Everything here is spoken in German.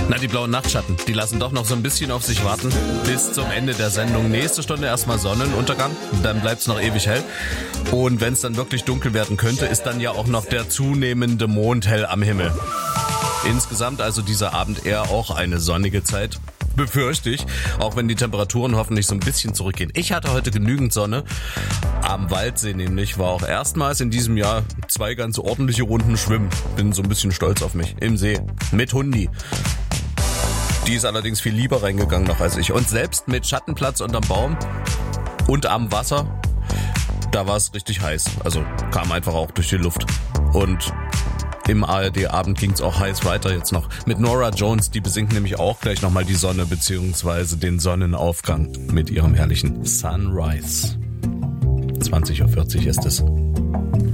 Na, die blauen Nachtschatten, die lassen doch noch so ein bisschen auf sich warten. Bis zum Ende der Sendung. Nächste Stunde erstmal Sonnenuntergang, dann bleibt's noch ewig hell. Und wenn es dann wirklich dunkel werden könnte, ist dann ja auch noch der zunehmende Mond hell am Himmel. Insgesamt also dieser Abend eher auch eine sonnige Zeit. Befürchte ich, auch wenn die Temperaturen hoffentlich so ein bisschen zurückgehen. Ich hatte heute genügend Sonne. Am Waldsee nämlich war auch erstmals in diesem Jahr 2 ganz ordentliche Runden schwimmen. Bin so ein bisschen stolz auf mich. Im See. Mit Hundi. Die ist allerdings viel lieber reingegangen noch als ich. Und selbst mit Schattenplatz unterm Baum und am Wasser, da war es richtig heiß. Also kam einfach auch durch die Luft. Und im ARD-Abend ging es auch heiß weiter jetzt noch mit Norah Jones. Die besingt nämlich auch gleich nochmal die Sonne bzw. den Sonnenaufgang mit ihrem herrlichen Sunrise. 20:40 Uhr ist es.